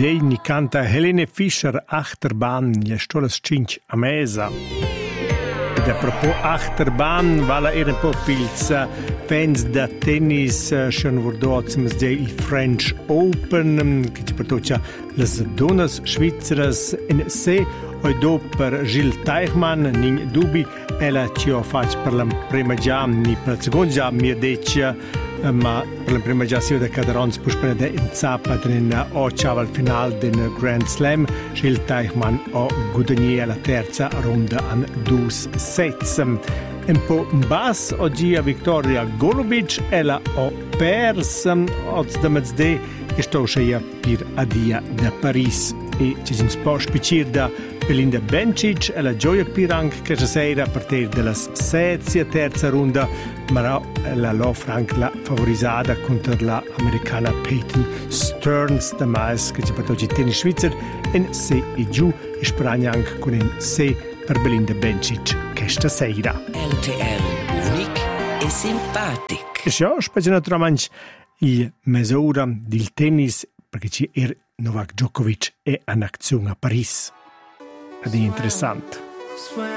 Degni canta Helene Fischer Achterbahn, gli stolas cinc a mesa. Ed a propos Achterbahn, vala un po' pils fans da tennis, schon vordo ozimes il French Open, che ci portoccia las donas svizzeras in se, oi do per Gilles Teichmann, nin dubi, ella ci ho fatto per la prima già, ni per la seconda già, mi dice, ma per la prima già si vede che Caderons puspene da in zappa in occiava al final del Grand Slam. Gilles Teichmann ha guadagnato la terza ronda an 2 sets. Un po' in basso oggi a Victoria Golubic ella ha perso oggi da mezz'de e sto sceia per a dia da Paris e ci si può spicir da Belinda Bencic e la Gioia Pirang che ci sera a partire dalla sezia terza ronda ma la Frank la favorizzata contro la americana Peyton Stearns da mais che ci porta oggi tennis svizzero in se e giù e spera anche con in se per Belinda Bencic che stasera LTL unique e simpatic e ciò specie naturalmente il mezz'ora del tennis perché ci è Novak Djokovic è in azione a Paris ed è interessante.